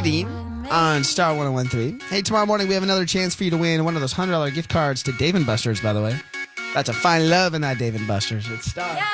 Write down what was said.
Nadine on Star 101.3. Hey, tomorrow morning we have another chance for you to win one of those $100 gift cards to Dave & Buster's, by the way. That's a fine love in that Dave & Buster's. It's Star.